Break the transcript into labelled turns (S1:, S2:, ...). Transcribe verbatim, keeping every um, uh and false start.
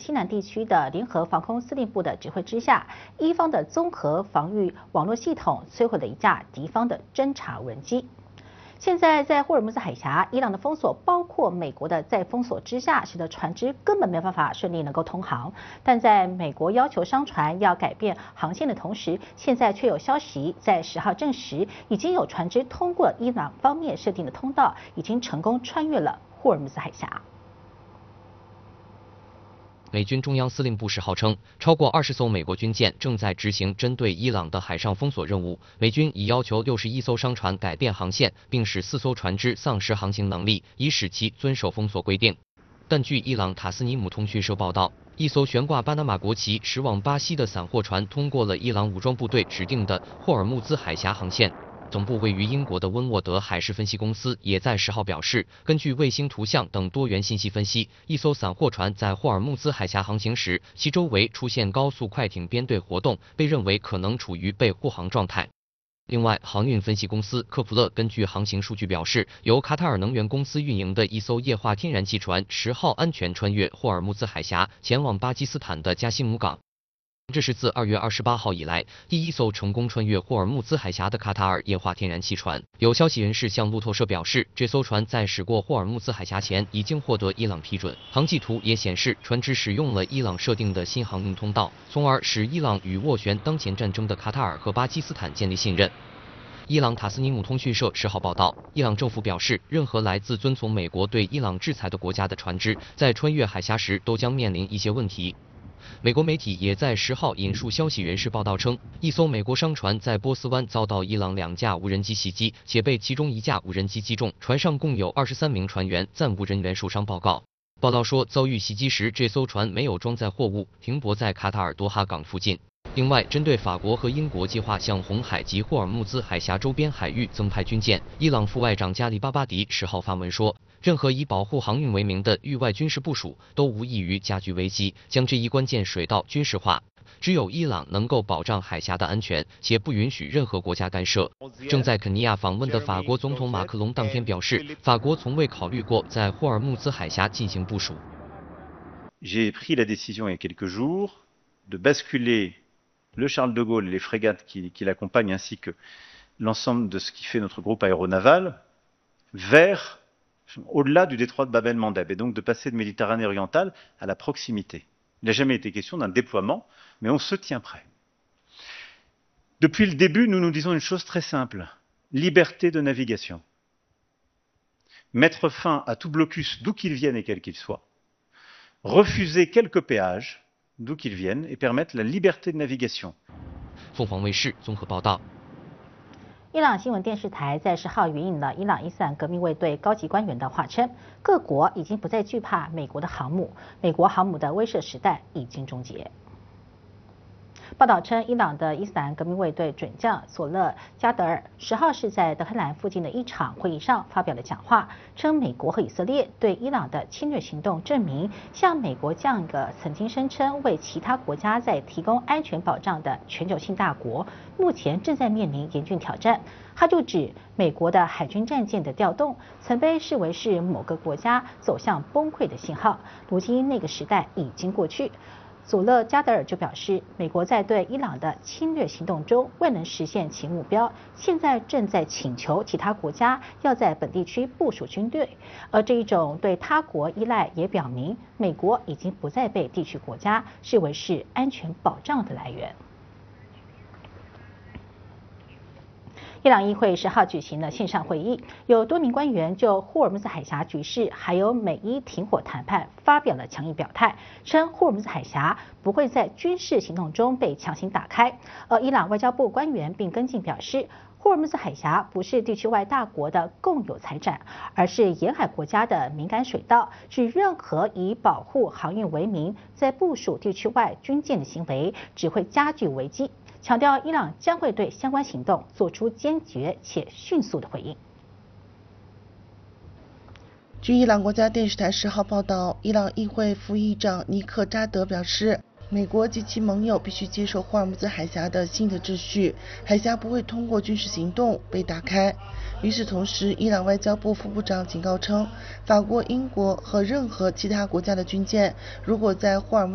S1: 西南地区的联合防空司令部的指挥之下，伊方的综合防御网络系统摧毁了一架敌方的侦察无人机。现在在霍尔木兹海峡，伊朗的封锁包括美国的在封锁之下，使得船只根本没有办法顺利能够通航。但在美国要求商船要改变航线的同时，现在却有消息在十号证实，已经有船只通过伊朗方面设定的通道，已经成功穿越了霍尔木兹海峡。
S2: 美军中央司令部十号称，超过二十艘美国军舰正在执行针对伊朗的海上封锁任务。美军已要求六十一艘商船改变航线，并使四艘船只丧失航行能力，以使其遵守封锁规定。但据伊朗塔斯尼姆通讯社报道，一艘悬挂巴拿马国旗驶往巴西的散货船通过了伊朗武装部队指定的霍尔木兹海峡航线。总部位于英国的温沃德海事分析公司也在十号表示，根据卫星图像等多元信息分析，一艘散货船在霍尔木兹海峡航行时，其周围出现高速快艇编队活动，被认为可能处于被护航状态。另外，航运分析公司科普勒根据航行数据表示，由卡塔尔能源公司运营的一艘液化天然气船十号安全穿越霍尔木兹海峡，前往巴基斯坦的加西姆港。这是自二月二十八号以来第一艘成功穿越霍尔木兹海峡的卡塔尔液化天然气船。有消息人士向路透社表示，这艘船在驶过霍尔木兹海峡前已经获得伊朗批准。航迹图也显示，船只使用了伊朗设定的新航运通道，从而使伊朗与斡旋当前战争的卡塔尔和巴基斯坦建立信任。伊朗塔斯尼姆通讯社十号报道，伊朗政府表示，任何来自遵从美国对伊朗制裁的国家的船只，在穿越海峡时都将面临一些问题。美国媒体也在十号引述消息人士报道称，一艘美国商船在波斯湾遭到伊朗两架无人机袭击，且被其中一架无人机击中，船上共有二十三名船员，暂无人员受伤报告。报道说，遭遇袭击时，这艘船没有装载货物，停泊在卡塔尔多哈港附近。另外，针对法国和英国计划向红海及霍尔木兹海峡周边海域增派军舰，伊朗副外长加里巴巴迪十号发文说，任何以保护航运为名的域外军事部署都无异于加剧危机，将这一关键水道军事化。只有伊朗能够保障海峡的安全，且不允许任何国家干涉。正在肯尼亚访问的法国总统马克龙当天表示，法国从未考虑过在霍尔木兹海峡进行部署。
S3: J'ai pris la décision il y a quelques jours de basculer le Charles de Gaulle et les frégates qui, qui l'accompagnent ainsi que l'ensemble de ce qui fait notre groupe aéronaval vers au-delà du détroit de Bab el-Mandeb et donc de passer de Méditerranée orientale à la proximité. Il n'a jamais été question d'un déploiement, mais on se tient prêt. Depuis le début, nous nous disons une chose très simple, liberté de navigation. Mettre fin à tout blocus d'où qu'il vienne et quel qu'il soit. Refuser quelques péages d'où qu'ils viennent et permettre la liberté de navigation.
S2: 凤凰卫视综合报道。
S1: 伊朗新闻电视台在十号援引了伊朗伊斯兰革命卫队高级官员的话称，各国已经不再惧怕美国的航母，美国航母的威慑时代已经终结。报道称，伊朗的伊斯兰革命卫队准将索勒加德尔十号是在德黑兰附近的一场会议上发表了讲话，称美国和以色列对伊朗的侵略行动证明，像美国这样一个曾经声称为其他国家在提供安全保障的全球性大国，目前正在面临严峻挑战。他就指美国的海军战舰的调动，曾被视为是某个国家走向崩溃的信号，如今那个时代已经过去。索勒加德尔就表示，美国在对伊朗的侵略行动中未能实现其目标，现在正在请求其他国家要在本地区部署军队，而这一种对他国依赖也表明，美国已经不再被地区国家视为是安全保障的来源。伊朗议会十号举行了线上会议，有多名官员就霍尔木兹海峡局势还有美伊停火谈判发表了强硬表态，称霍尔木兹海峡不会在军事行动中被强行打开。而伊朗外交部官员并跟进表示，霍尔木兹海峡不是地区外大国的共有财产，而是沿海国家的敏感水道，是任何以保护航运为名在部署地区外军舰的行为，只会加剧危机。强调伊朗将会对相关行动做出坚决且迅速的回应。
S4: 据伊朗国家电视台十号报道，伊朗议会副议长尼克扎德表示，美国及其盟友必须接受霍尔木兹海峡的新的秩序，海峡不会通过军事行动被打开。与此同时，伊朗外交部副部长警告称，法国、英国和任何其他国家的军舰如果在霍尔木